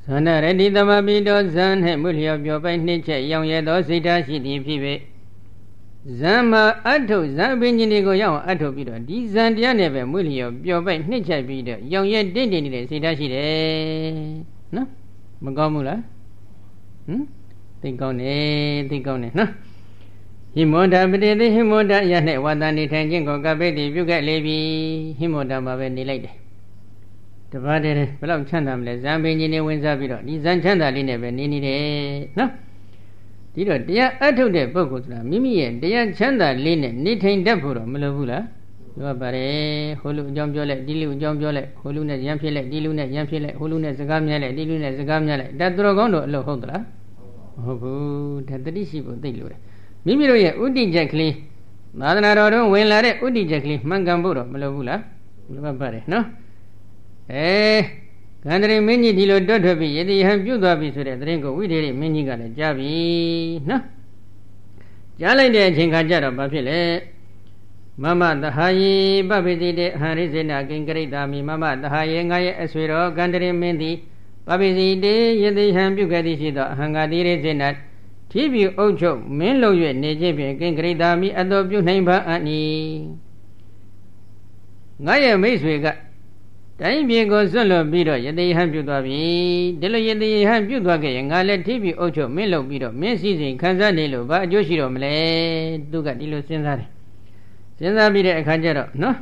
Sana ready the Mabido Zan, Hemulio, by nature, young Yedo, Sita, City, Pibe. Zama, Ato, Zabinigo, young Ato Bido, Dizandia never, Mulio, by nature, Bido, young Yed, Dindi, Sita, City. No? Magomula? Think on it, no? Himoda, but Himoda, Yane, Wadani, Tangingo, Gabedi, you get Levi, Himoda, Babendi lady. The body belong Chandam, Zambini wins up it. These Chanda never needed. No? Did you dear? I told the book, Mimi, and dear Chanda linen, knitting Dapura, Melavula. You are bare, Hulu Jom Jolet, Dilu Jom Jolet, Huluna Yampile, Diluna Yampile, Huluna Zagamele, Diluna Zagamele, that Drogondo, Lo Hodra. Oh, that the disciple, they lure. Mimi, Udi Jackly, Madana, when Lare, Udi Jackly, Mangamburo, Melavula. You are bare, no? Gandri many dilo dotabi, yet have you dabi to the drink of witty many got a jabby. No? Jala de Chinkajara Bapile Mama the high Babi de Harizina, Ginkari, Mama the high Yanga Eswiro, Gandri Mendi, Babi de Yeti Ham Bugadishida, Hangadiri Zenat, TV Ocho, Menlo, Nejabi, Ginkari Dami, Adobe Neighbor Annie Gaya Mace. Time goes solo beater, yet they have you to be. Delayed have you to again. I let TV Ocho, Melo beater, Messi, Kanzanilo, but Joshiro Mele, Dugadilo Sensari. Senza beater a Kanjero, no?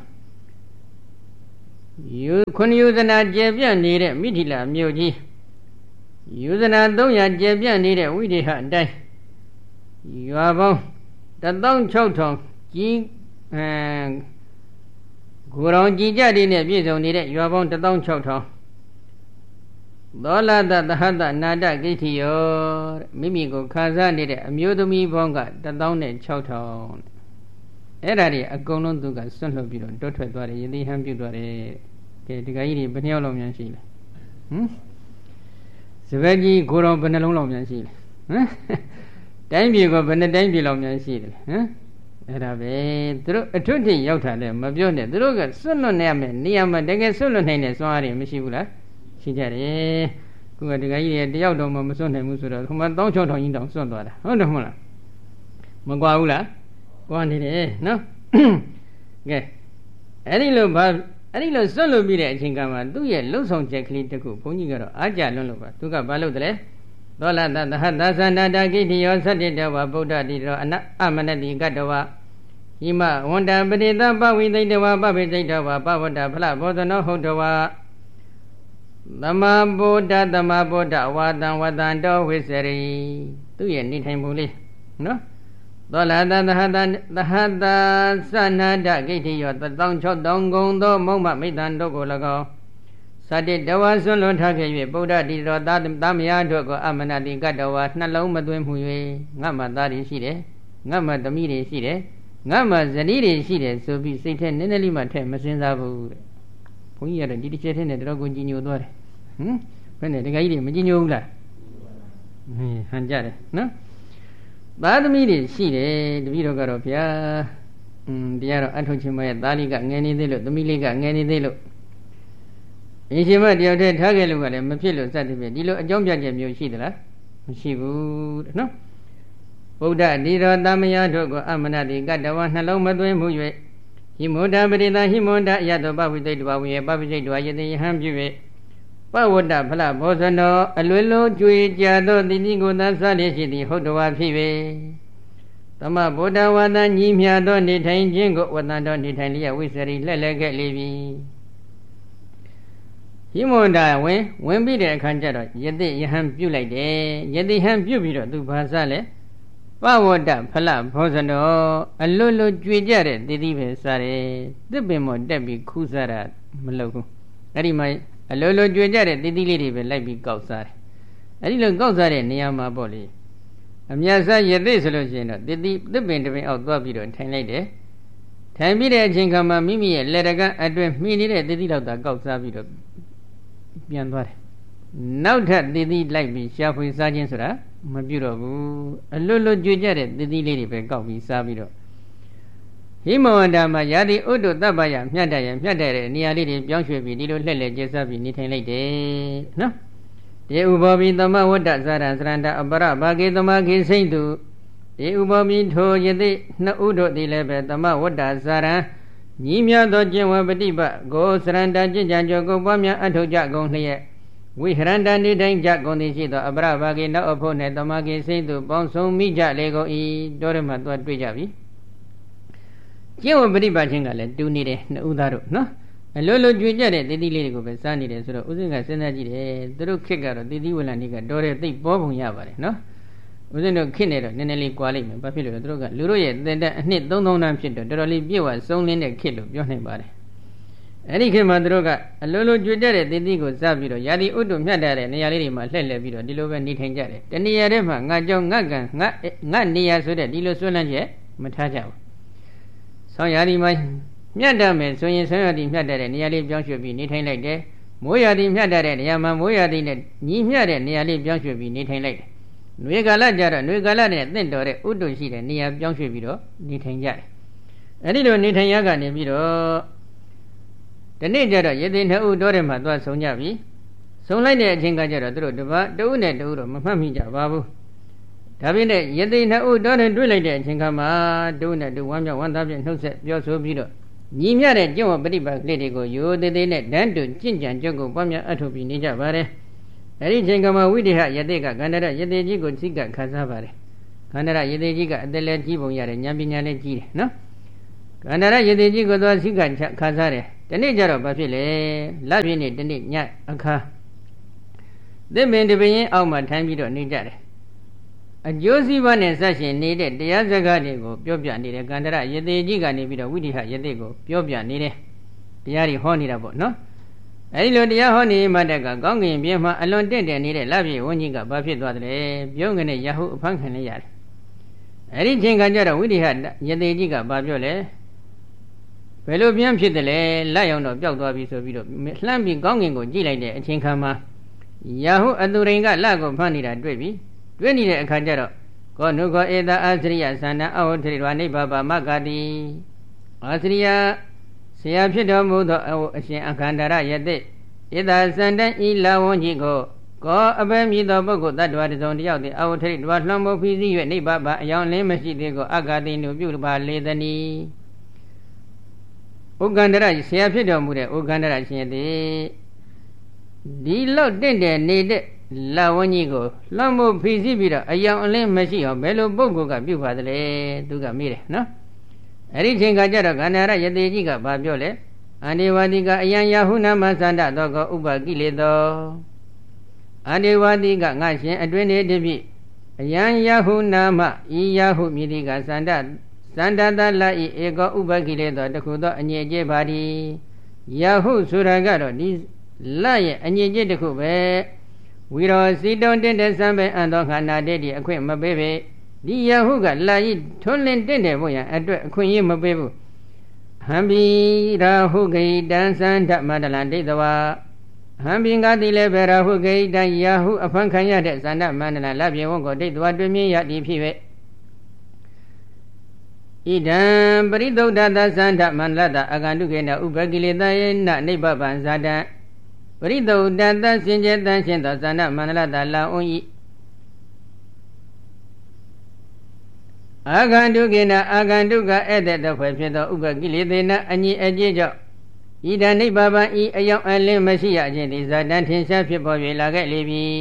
You couldn't use an Adjabian needed, Mitila, Muji. Use an Adoya Jabian needed, we did her die. You are both the long choton, King and Guron Gijadi never needed, you are bound to down choto. Dola that the Hada Nada Gitio, Mimigo Kaza needed, Amudumi Bonga, the down at choto. Erari, a gonon to got son of Bidon, Dr. Dwari, the Hambudore, Gairi, Benelom Yanshil. Savagi, Guron Benelom Yanshil. Time you go Benedambilom Yanshil. Erabe, a 20 Yota, Mabione, Droga, Solo Name, Niama, Dega Solo Nene, sorry, Mishula. She said, who had the guy at the Yaudo Masone Musura, whom I don't show in down Sondora. Oh, the Mola Maguaula, one day, no? Get any little solo be at Chingama, do ye lose on Jack Lee to cook, Punigaro, Aja Lolova, took a ballo de Dola that the Hadazana Giti, or Sadida, Boda, Amanadi Gadawa. Ima, Wanda, Bedida, Bawi, they were Babi, they were Bavada, Boda, Hodawa. The Maboda, Wadan, Wadan, Do, Wizari. Do you need him, bully? No? Dola, the Hada, Sanada, Giti, or the Don Chot, Don Gondo, Moma, Midan, Dogolago. Sadi Dawa Solo Taki, Boda, Dido, Damia, Dogo, Amanadi Gadawa, Naloma, Dwemue, Nama, Dari, Shide, Nama, the Miri, Shide. Nama Zaniri Shide, so be Satan, Nenelima, Masinzabu. We are a dedicated in the Drogo Gino Dore. When the guy in Maginola Hanjare, no? But the Miri, Shide, the Vito Garopia, the Arrow Atochima, Dali got any delo, the Mili got any delo. Ishima, the other Tagalu and Mapillo Saturday, Dilo, a John Jam Yoshida. She would, no? Boda, Diro, Damia, Dogo, Amanadi, got the one hello, Madame Muje. Himoda, Bedina, Himoda, Yadoba, with the Dua, Babi, the Hamjue. Pawoda, Pala, Bosano, a Lulu, Jui, Jado, the Nigo, Nasali, the Hodova Pive. Tama Boda, Wada, Yimia, don't detain Jingo, what I don't detain Lia, Wizard, Lelega, Levy. Himonda, when be there, Kanjaro, yet they ham you like that, yet they ham you to Pasale. Pawoda, Pala, Bosano, a Lulu, Juijare, the Diva Sare, the Bemo, Debbie, Kusara, Maloko. That my a Lolo Juijare, the Dili, like be Gausar. A little Gausare, Niama Boli. A Miasa, yet this solution, the bend out Babido and 10 lady. Time be there, Jinkama, Mimi, Leraga, I dream me needed the deal of the Gausabido. Beyond what? Now that the deed like me, Shafu Sergeant Sura, my beautiful, a Lolo Juijare, the Dili, Gavi Sabido. Himo and Mayadi, Udo, Dabaya, Yadaya, Yadare, nearly Bianchi, Dido, Lele, Jesabi, Nitan lady. No? တေဥဘောဘိသမဝတ္တဇာရံစရန္တအပရဘာဂေသမခေစိတ်တုတေဥဘောဘိထိုယသိနှစ်ဥတို့သည်လည်းပဲသမဝတ္တဇာရံညီမြသောကျင့်ဝတ်ပฏิပတ်ကိုစရန္တကျင့်ကြံကြောကိုပွားများအထောက်ကြကုန်လျက်ဝိဟရန္တနေတိုင်းကြကုန်သည်ရှိသောအပရဘာဂေနောက်အဖို့၌သမခေစိတ်တုပေါင်းစုံမိကြလေကုန်၏တောရမှာသွားတွေ့ကြပြီကျင့်ဝတ်ပฏิပတ်ခြင်းကလည်းတူနေတယ်နှစ်ဥသားတို့နော်အလိုလိုကြွေကြတဲ့တည်တည်လေးတွေကိုပဲစားနေတယ်ဆိုတော့ဥစဉ်ကစဉ်းစားကြည့်တယ်သူတို့ခစ်ကတော့တည်တည်ဝလန်တွေကတော်တဲ့သိပေါ်ပုံရပါတယ်နော်ဥစဉ်တို့ခစ်နေတော့နည်းနည်းလေးကွာလိုက်မယ်ဘာဖြစ်လို့လဲသူတို့ကလူတို့ရဲ့သင်တဲ့အနှစ်3000တန်းဖြစ်တော့တော်တော်လေးပြည့်ဝဆုံးလင်းတဲ့ခစ်လို့ပြောနိုင်ပါတယ်အဲ့ဒီခေတ်မှာသူတို့ကအလိုလိုကြွေကြတဲ့တည်တည်ကိုစားပြီးတော့ယာတိဥတ္တုမြတ်တဲ့နေရာလေးတွေမှာလှည့်လည်ပြီးတော့ဒီလိုပဲနေထိုင်ကြတယ်တနေရာထဲမှာငါကြောင့်ငါကံငါနေရာဆိုတဲ့ဒီလိုဆွလန်းချက်မထားကြဘူးဆောင်းယာတိမှာမြတ်တတ်မယ်ဆိုရင်ဆွမ်းရည်မြတ်တတ်တဲ့နေရာလေးပြောင်းရွှေ့ပြီးနေထိုင်လိုက်တယ်မိုးရည်မြတ်တတ်တဲ့နေရာမှာမိုးရည်နဲ့ညီမျှတဲ့နေရာလေးပြောင်းရွှေ့ပြီးနေထိုင်လိုက်တယ်နွေကာလကြတော့နွေကာလနဲ့တင့်တော်တဲ့ဥတ္တုရှိတဲ့နေရာပြောင်းရွှေ့ပြီးတော့နေထိုင်ကြတယ်အဲ့ဒီလိုနေထိုင်ရကနေပြီးတော့ဒီနေ့ကျတော့ရသေးနှစ်ဦးတော်ထဲမှာသွားဆုံကြပြီဆုံလိုက်တဲ့အချိန်ကကျတော့သူတို့တပတ်တဦးနဲ့တဦးတော့မမှတ်မိကြပါဘူးဒါပြင်နဲ့ရသေးနှစ်ဦးတော်ထဲတွေ့လိုက်တဲ့အချိန်ခါမှာတဦးနဲ့တဦးဝမ်းမြောက်ဝမ်းသာဖြင့်နှုတ်ဆက်ပြောဆိုပြီးတော့ညီမြတဲ့ကျင့်ဝတ်ပฏิပတ်ကလေးတွေကိုရိုးသေးသေးနဲ့တန်းတူကျင့်ကြံကြုတ်ကိုပွားများအထောက်ပြီးနေကြပါတယ်။အဲဒီချိန်ကမှဝိတေဟယတိကကန္တရယတိကြီးကိုသိကခါစားပါတယ်။ကန္တရယတိကြီးကအသက်လည်းကြီးပုံရတယ်ဉာဏ်ပညာလည်းကြီးတယ်နော်။ကန္တရယတိကြီးကိုသွားသိကခါစားတယ်။ဒီနေ့ကျတော့ဘာဖြစ်လဲ။လက်ပြင်းနေဒီနေ့ညအခါသစ်ပင်တပင်အောက်မှာထိုင်ပြီးတော့နေကြတယ်။အကျိုးစီးပွားနဲ့ဆက်ရှင်နေတဲ့တရားစကားတွေကိုပြောပြနေတဲ့ကန္တရယတိကြီးကနေပြီးတော့ဝိတိဟယတိကိုပြောပြနေတယ်တရားတွေဟောနေတာပေါ့နော်အဲဒီလိုတရားဟောနေမှတဲ့ကကောင်းကင်ပြင်းမှာအလွန်တင့်တယ်နေတဲ့လက်ပြည့်ဝန်းကြီးကဘာဖြစ်သွားတယ်လဲပြုံးကနေယဟုအဖမ်းခံလိုက်ရတယ်အဲဒီချိန်ကကျတော့ဝိတိဟယတိကြီးကဘာပြောလဲဘယ်လိုပြန်ဖြစ်တယ်လဲလက်ရောက်တော့ပျောက်သွားပြီဆိုပြီးတော့လှမ်းပြီးကောင်းကင်ကိုကြည့်လိုက်တဲ့အချိန်ခါမှာယဟုအသူရိန်ကလက်ကိုဖမ်းနေတာတွေ့ပြီတွေ့နေတဲ့အခါကျတော့ကောနုခောဧတအာစရိယသန္တအဝဋ္ဌိရဝနိဗ္ဗာမဂတိအာစရိယဆရာဖြစ်တော်မူသောအရှင်အခန္ဓာရယတိဧတသန္တဤလာဝန်းကြီးကိုကောအပယ်မြည်သောပုဂ္ဂိုလ်တ attva တစုံတယောက်သည်အဝဋ္ဌိရဝလွှမ်းမိုးဖိစီး၍နိဗ္ဗာန်အယောင်လင်းမရှိသေးကိုအဂတိနုပြုပါလေသနီဥက္ကန္တရဆရာဖြစ်တော်မူတဲ့ဥက္ကန္တရရှင်သည်ဒီလောက်တင့်တယ်နေတဲ့လာဝန်းကြီးကိုလွှမ်းမိုးဖိစီးပြီးတော့အယောင်အလင်းမရှိအောင်ဘယ်လိုပုဂ္ဂိုလ်ကပြုပါသလဲသူကမေးတယ်နော်အဲ့ဒီချိန်ကကြတော့ကန္နာရယတိကြီးကဘာပြောလဲအန္တေဝတိကအယံယဟုနာမသန္တသောကောဥပကိလေသောအန္တေဝတိကငါရှင်အတွင်နေတည်းဖြင့်အယံယဟုနာမဤယဟုမြည်တိကသန္တတလဤဧကောဥပကိလေသောတခုသောအငြိအကျေပါသည်ယဟုဆိုတာကတော့ဒီလရဲ့အငြိအကျေတခုပဲဝီရောစီတုံတင့်တဲ့စံပဲအံသောခန္ဓာတည်းဒီအခွင့်မပေးပေဒီယဟုကလာဤထွန်းလင်းတင့်တယ်ဖို့ရန်အတွက်အခွင့်အရေးမပေးဘူးဟံဘိရာဟုဂိတံသန္ဓမန္တလံဒိဋ္ဌဝါဟံဘိငါတိလည်းပဲရာဟုဂိတံယဟုအဖန်ခံရတဲ့သန္ဓမန္တလံလပြေဝံကိုဒိဋ္ဌဝါတွင်မြင်ရသည်ဖြစ်၍ဣဒံပရိသုဒ္ဓသသန္ဓမန္တလတအကန္တုကေနဥပကိလေသာယေနနိဗ္ဗဗံဇာတံပရိသုဒ္ဓသစင်ကြတန်ရှင်းသောသန္ဓမန္တလတလောင်ဤအာဂန္တုကေနအာဂန္တုကဧည့်တဲ့တဖွယ်ဖြစ်သောဥပကိလေသေနအညီအကျေးကြောင့်ဤတနိဗ္ဗာန်ဤအယောင်အလင်းမရှိရခြင်းသည်ဇာတံထင်ရှားဖြစ်ပေါ်၍လာခဲ့လေပြီ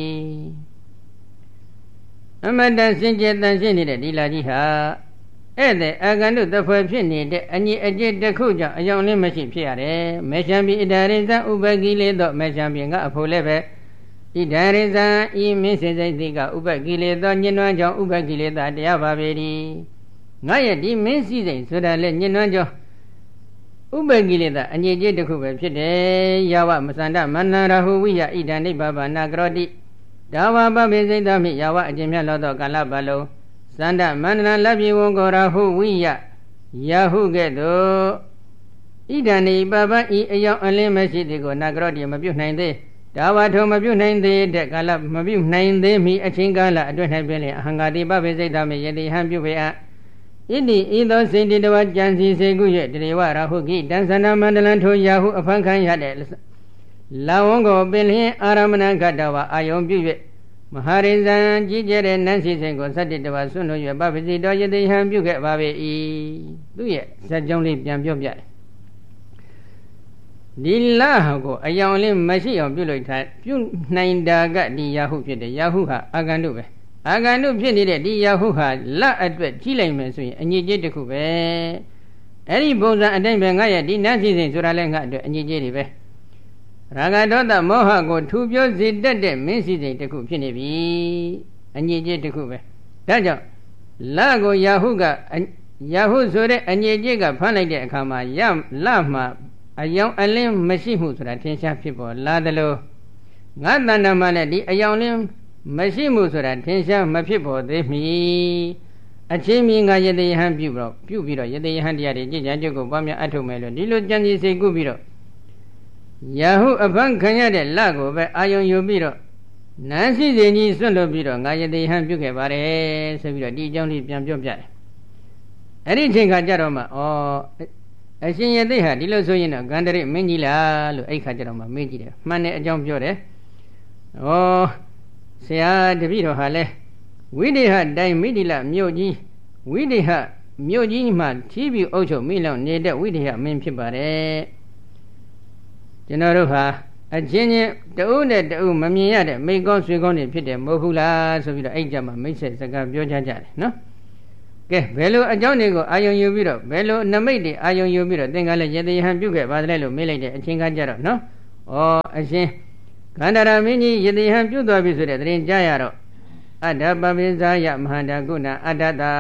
အမတန်စင်ကြတန်ရှင်းနေတဲ့ဒီလာကြီးဟာဧည့်တဲ့အာဂန္တုတဖွယ်ဖြစ်နေတဲ့အညီအကျေးတစ်ခုကြောင့်အယောင်လင်းမရှိဖြစ်ရတယ်မေရှံပိဣဒရိဇံဥပကိလေသောမေရှံပိကအဖို့လည်းပဲဣဒရိဇံဤမင်းစေစိတ်တိကဥပကိလေသောညှဉ်းနှွမ်းကြောင့်ဥပကိလေသာတရားပါပေ၏ငါရဲ့ဒီမင်းစည်းစိမ်ဆိုတာလေညှဉ်းနှွမ်းကြောင့်ဥပကိလေသာအငြိအကျေးတစ်ခုပဲဖြစ်တယ်ယဝမသန္တမန္နရဟုဝိယဣဒံနိဗ္ဗာနာကရောတိဒါဝပပိစိတ်သမိယဝအကျင့်မြတ်လောသောကာလပတ်လုံးသန္တမန္တလလက်ပြေဝံကိုရာဟုဝိယယဟုကဲ့သို့ဣဒံနိဗ္ဗာန်ဤအယောင်အလင်းမရှိသည်ကိုနာကရောတိမပြုတ်နိုင်သေးဒါဝထုံမပြုတ်နိုင်သေးတဲ့ကာလမပြုတ်နိုင်သေးမီအချင်းကာလအတွင်း၌ပင်လေအဟံဃာတိပပိစိတ်သမိယတိဟံပြုပေအဣတိဤသောစိတ်တဝကြံစီစေကု၍တရေဝရာဟုကိတံသန္ဓမန္တလံထိုရာဟုအဖန်ခံရတဲ့လာဝံကိုပင်လျင်အာရမဏခတ္တဝါအာယုံပြု၍မဟာရိဇံကြီးကျယ်တဲ့နန်းစီစဉ်ကို7တဝါဆွန့်လို့၍ပပစီတော်ယတိဟံပြုခဲ့ပါပေ၏သူရဲ့ဇာတ်ကြောင်းလေးပြန်ပြောပြတယ်ဒီလကိုအယောင်လေးမရှိအောင်ပြုလိုက်တာပြုနိုင်တာကဒီယာဟုဖြစ်တယ်ယာဟုဟာအာဂန္တုပဲအာဂန္တုဖြစ်နေတဲ့ဒီယာဟုဟာလအတွက်ကြီးလိုက်မယ်ဆိုရင်အညစ်အကြေးတစ်ခုပဲအဲ့ဒီပုံစံအတိုင်းပဲငါရဲ့ဒီနန်းစီစဉ်ဆိုတာလဲငါအတွက်အညစ်အကြေးတွေပဲရာဂဒေါသမောဟကိုထူပြောစေတတ်တဲ့မင်းစီစဉ်တစ်ခုဖြစ်နေပြီအညစ်အကြေးတစ်ခုပဲဒါကြောင့်လကိုယာဟုဆိုတဲ့အညစ်အကြေးကဖမ်းလိုက်တဲ့အခါမှာလမှာအယောင်အလင်းမရှိမှုဆိုတာထင်ရှားဖြစ်ပေါ်လာသလိုငါတဏ္ဍာမှာလည်းဒီအယောင်လင်းမရှိမှုဆိုတာထင်ရှားမဖြစ်ပေါ်သေးမီအချင်းမြင်ငါယတိယဟန်ပြုပြီးတော့ယတိယဟန်တရားတွေကြည်ကြံကြုတ်ကိုပွားများအထုတ်မယ်လို့ဒီလိုကြံစည်စိတ်ကူးပြီးတော့ယာဟုအဖန်ခံရတဲ့လကိုပဲအာယုံယူပြီးတော့နန်းစီစဉ်ကြီးစွန့်လွတ်ပြီးတော့ငါယတိယဟန်ပြုခဲ့ပါတယ်ဆိုပြီးတော့ဒီအကြောင်းလေးပြန်ပြောပြတယ်အဲ့ဒီအချိန်ခါကျတော့မှအရှင်ယသိဟာဒီလိုဆိုရင်တော့ဂန္ဓရိမင်းကြီးလားလို့အဲ့ခါကျတော့မှမေးကြည့်တယ်မှန်တဲ့အကြောင်းပြောတယ်ဆရာတပည့်တော်ဟာလဲဝိဒေဟတိုင်းမိတိလမြို့ကြီးဝိဒေဟမြို့ကြီးမှာထီးပြီးအုပ်ချုပ်မိလောင်နေတဲ့ဝိဒေဟမင်းဖြစ်ပါတယ်ကျွန်တော်တို့ဟာအချင်းချင်းတဦးနဲ့တဦးမမြင်ရတဲ့မိကောင်းဆွေကောင်းတွေဖြစ်တယ်မဟုတ်ဘူးလားဆိုပြီးတော့အဲ့ကြမှာမိတ်ဆက်စကားပြောကြတယ်နော်ကဲဘယ်လိုအကြောင်းတွေကိုအာယုံယူပြီးတော့ဘယ်လိုနမိတ်တွေအာယုံယူပြီးတော့သင်္ကလည်းယတိယဟန်ပြုခဲ့ပါတယ်လို့မေးလိုက်တဲ့အချင်းကကြတော့နော်အရှင်ကန္တရာမင်းကြီးယတိယဟန်ပြုသွားပြီဆိုတဲ့သတင်းကြားရတော့အတ္တပပိဇာယမဟာတကုဏအတ္တတာ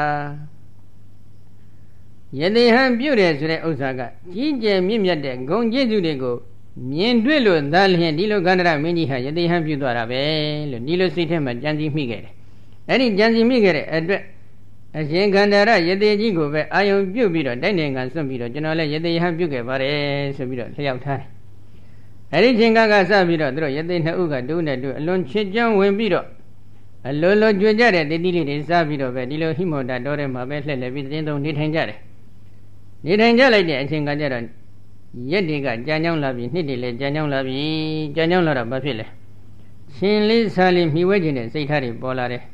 ယတိဟံပြုတယ်ဆိုတဲ့ဥစ္စာကကြီးကျယ်မြင့်မြတ်တဲ့ဂုဏ်ကျေးဇူးတွေကိုမြင်တွေ့လို့သာလျှင်ဒီလိုကန္တရမင်းကြီးဟာယတိဟံပြုသွားတာပဲလို့ဒီလိုစိတ်ထဲမှာကြံစည်မိခဲ့တယ်အဲ့ဒီကြံစည်မိခဲ့တဲ့အတွက်အရှင်ကန္တရယတိကြီးကိုပဲအာယုံပြုတ်ပြီးတော့တိုက်နိုင်ငံစွန့်ပြီးတော့ကျွန်တော်လည်းယတိဟံပြုတ်ခဲ့ပါတယ်ဆိုပြီးတော့လျှောက်ထားတယ်အဲ့ဒီချိန်ကစပြီးတော့သူတို့ယတိနှစ်ဦးကတူးနဲ့တူအလွန်ချစ်ကြွဝင်ပြီးတော့အလိုလိုကြွကြတဲ့တတိလေးတွေစားပြီးတော့ပဲဒီလိုဟိမောတာတော်ထဲမှာပဲလှည့်လည်ပြီးတင်းသုံးနေထိုင်ကြတယ်နေထိုင်ကြလိုက်တဲ့အချိန်ကကြတော့ရက်တွေကကြံကြောင်းလာပြီးနှစ်တွေလည်းကြံကြောင်းလာပြီးကြံကြောင်းလာတော့ဘာဖြစ်လဲရှင်လေးစားလေးမိဝဲခြင်းတဲ့စိတ်ထားတွေပေါ်လာတယ်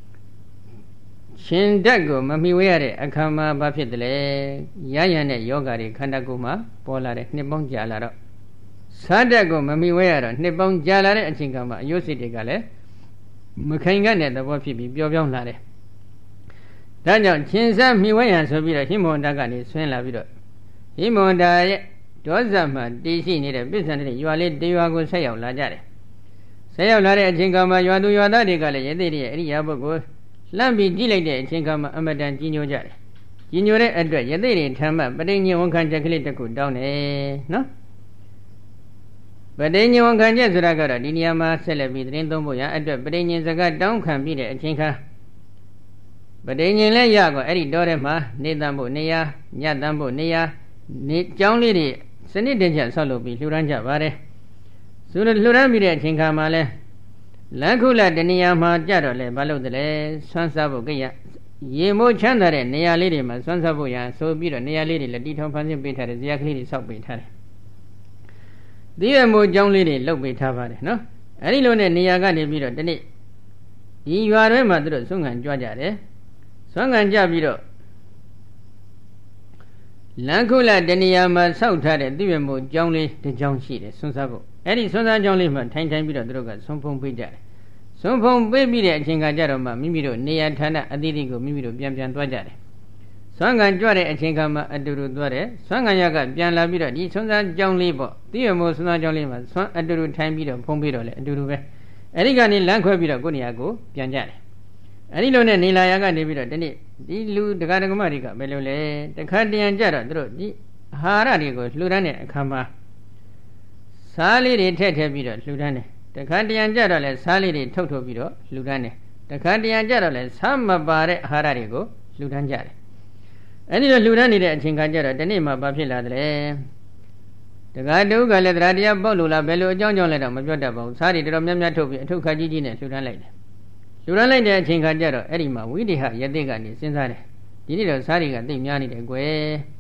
ရှင်ဓာတ်ကိုမမိဝဲရတဲ့အခါမှာဘာဖြစ်တယ်လဲရရတဲ့ယောဂါတွေခန္ဓာကိုယ်မှာပေါ်လာတယ်နှစ်ပေါင်းကြာလာတော့စားဓာတ်ကိုမမိဝဲရတော့နှစ်ပေါင်းကြာလာတဲ့အချိန်ကမှအယုတ်စိတ်တွေကလည်းမခိုင်တဲ့သဘောဖြစ်ပြီးပျော်ပြောင်းလာတယ်ဒါကြောင့်ရှင်စားမိဝဲရဆိုပြီးတော့ဟိမောန္တကနေဆွင်းလာပြီးတော့ဟိမောန္တရဲ့ဒေါဇမှာတည်ရှိနေတဲ့ပစ္စံတဲ့ရွာလေးတရွာကိုဆက်ရောက်လာကြတယ်ဆက်ရောက်လာတဲ့အချိန်ကမှရွာသူရွာသားတွေကလည်းယသိတဲ့အဲ့ဒီရာဘုတ်ကိုလှမ်းပြီးကြည့်လိုက်တဲ့အချိန်ကမှအမတန်ကြီးညိုကြတယ်ကြီးညိုတဲ့အတွက်ယသိတွေထမ်းမှပဋိညာဉ်ဝန်ခံချက်ကလေးတစ်ခုတောင်းတယ်နော်ပဋိညာဉ်ဝန်ခံချက်ဆိုတာကတော့ဒီနေရာမှာဆက်လက်ပြီးသတင်းသုံးဖို့ရအတွက်ပဋိညာဉ်စကားတောင်းခံပြီးတဲ့အချိန်ခါပဋိညာဉ်လည်းရကောအဲ့ဒီတောထဲမှာနေတမ်းဖို့နေရာညတမ်းဖို့နေရာနေကျောင်းလေးတွေစနစ်တကျဆောက်လုပ်ပြီးလှူဒန်းကြပါတယ်ဆိုတော့လှူဒန်းပြီးတဲ့အချိန်ခါမှာလဲလက္ခုလတဏီယာမှာကြတော့လဲဘာလို့တလဲဆွမ်းစားဖို့ကြရရေမိုးချမ်းသာတဲ့နေရာလေးတွေမှာဆွမ်းစားဖို့ရဆိုပြီးတော့နေရာလေးတွေလက်တီထောင်ဖန်ဆင်းပေးထားတယ်ဇရာကလေးတွေဆောက်ပေးထားတယ်ဒီရမိုးကျောင်းလေးတွေလုပ်ပေးထားပါတယ်နော်အဲ့ဒီလိုနဲ့နေရာကနေပြီးတော့ဒီနေ့ဒီရွာထဲမှာသူတို့ဆွမ်းခံကြွကြတယ်ဆွမ်းခံကြပြီးတော့လက္ခုလတဏီယာမှာဆောက်ထားတဲ့ဒီရမိုးကျောင်းလေးတစ်ကျောင်းရှိတယ်ဆွမ်းစားဖို့အဲ့ဒီဆွမ်းစားကျောင်းလေးမှာထိုင်ပြီးတော့သူတို့ကဆွမ်းဖုံးပေးကြတယ်ဆွမ်းဖုံးပေးပြီးတဲ့အချိန်ကကြတော့မှမိမိတို့နေရာဌာနအသီးသီးကိုမိမိတို့ပြန်သွားကြတယ်ဆွမ်းခံကြွတဲ့အချိန်ကမှအတူတူသွားတယ်ဆွမ်းခံရကပြန်လာပြီးတော့ဒီဆွမ်းစားကျောင်းလေးပေါ့ဒီရမိုးဆွမ်းစားကျောင်းလေးမှာဆွမ်းအတူတူထိုင်ပြီးတော့ဖုံးပြီးတော့လေအတူတူပဲအဲ့ဒီကနေလမ်းခွဲပြီးတော့ကိုယ့်နေရာကိုပြန်ကြတယ်အဲ့ဒီလိုနဲ့နေလာရကနေပြီးတော့ဒီနေ့ဒီလူဒကာဒကမတွေကဘယ်လိုလဲတခါတရံကြတော့သူတို့ဒီအာဟာရတွေကိုလှူဒန်းတဲ့အခါမှာစားလေးတွေထည့်ပြီးတော့လှူဒန်းတယ်တခါတရံကြတော့လဲစားလေးတွေထုတ်ပြီးတော့လှူဒန်းတယ်တခါတရံကြတော့လဲစားမပါတဲ့အာဟာရတွေကိုလှူဒန်းကြတယ်အဲ့ဒီလိုလှူဒန်းနေတဲ့အချိန်ခါကျတော့ဒီနေ့မှဘာဖြစ်လာသလဲတခါတူကလည်းတရားတရားပေါက်လို့လားဘယ်လိုအကြောင်းကြောင့်လဲတော့မပြောတတ်ပါဘူးစားတွေတော်တော်များများထုတ်ပြီးအထုခါကြီးကြီးနဲ့လှူဒန်းလိုက်တယ်လှူဒန်းလိုက်တဲ့အချိန်ခါကျတော့အဲ့ဒီမှာဝိဒေဟယသိကနေစဉ်းစားတယ်ဒီနေ့တော့စားတွေကသိများနေတယ်ကွယ်စ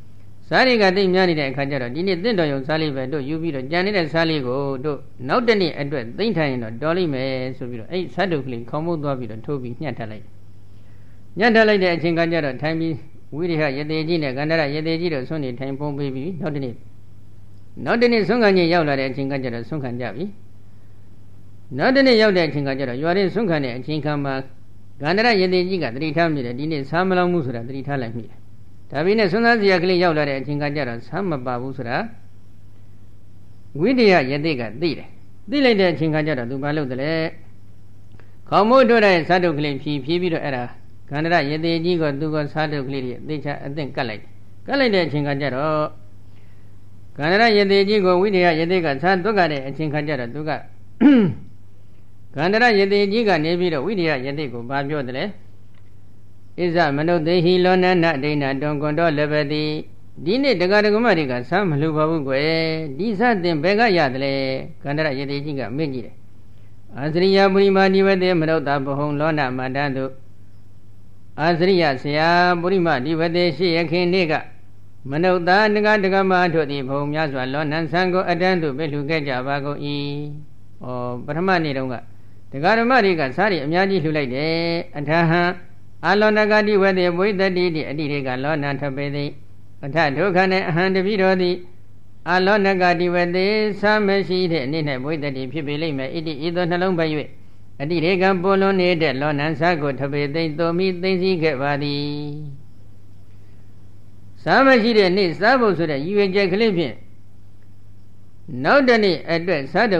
စားတွေကတိတ်များနေတဲ့အခါကျတော့ဒီနေ့သင့်တော်ရုံစားလေးပဲတို့ယူပြီးတော့ကြံနေတဲ့စားလေးကိုတို့နောက်တစ်နေ့အတွက်သိမ့်ထိုင်ရင်တော့တော်လိမ့်မယ်ဆိုပြီးတော့အဲ့ဇတ်တုကလေးခေါင်းမုတ်သွားပြီးတော့ထိုးပြီးညှက်ထားလိုက်ညှက်ထားလိုက်တဲ့အချိန်ကကျတော့ထိုင်ပြီးဝိရိယယတေကြီးနဲ့ကန္တရယတေကြီးတို့ဆွနေထိုင်ပုံပေးပြီးနောက်တစ်နေ့ဆွမ်းခံကြီးရောက်လာတဲ့အချိန်ကကျတော့ဆွမ်းခံကြပြီနောက်တစ်နေ့ရောက်တဲ့အချိန်ကကျတော့ရွာရင်းဆွမ်းခံတဲ့အချိန်ခါမှာကန္တရယတေကြီးကသတိထားမိတယ်ဒီနေ့စားမလောင်မှုဆိုတာသတိထားလိုက်မိတယ်ဒါပြီးနဲ့ဆွမ်းသားစရာကလေးရောက်လာတဲ့အချိန်ကကျတော့ဆမ်းမပါဘူးဆိုတာဝိတ္တယယသိကသိတယ်သိလိုက်တဲ့အချိန်ကကျတော့သူဘာလုပ်တယ်လဲခေါမိုးတို့တဲ့ဇတ်တုကလေးဖြီးပြီးတော့အဲ့ဒါကန္တရယသိကြီးကသူကဇတ်တုကလေးတွေအသိချအသင့်ကတ်လိုက်တဲ့အချိန်ကကျတော့ကန္တရယသိကြီးကိုဝိတ္တယယသိကသာသွက်ကတဲ့အချိန်ကကျတော့သူကကန္တရယသိကြီးကနေပြီးတော့ဝိတ္တယယသိကိုဘာပြောတယ်လဲဣဇမနုသေဟိလောနနဒိဏတောကွန်တော်လဘတိဒီနေ့တက္ကရာကမတွေကဆမ်းမလို့ပါဘူးကွယ်ဒီစတင်ဘယ်ကရတယ်လဲကန္တရယတိကြီးကမေ့ကြည့်တယ်အာစရိယပုရိမာနိဝတေမနုဿဘဟုံလောနမန္တံတုအာစရိယဆရာပုရိမာနိဝတေရှိယခင်နေ့ကမနုဿတက္ကတက္ကမတို့သည်ဘုံများစွာလောနံဆံကိုအတန်းသို့ပြလှူခဲ့ကြပါကုန်၏ပထမနေ့တုန်းကတက္ကရာမတွေကစားရအများကြီးလှူလိုက်တယ်အထဟံအလောနဂတိဝတိဝိတတိတိအတိရေကလောနထပေတိအထဒုက္ခနဲ့အဟံတပိတော်သည်အလောနဂတိဝတိသာမရှိတဲ့နေ့၌ဝိတတိဖြစ်ပေလိမ့်မယ်ဣတိဤသို့နှလုံးပဲ၍အတိရေကပိုလွန်နေတဲ့လောနံစားကိုထပေသိသို့မိသိသိခဲ့ပါသည်သာမရှိတဲ့နေ့စားဖို့ဆိုတဲ့ရည်ရွယ်ချက်ကလေးဖြင့်နောက်တနေ့အတွက်စား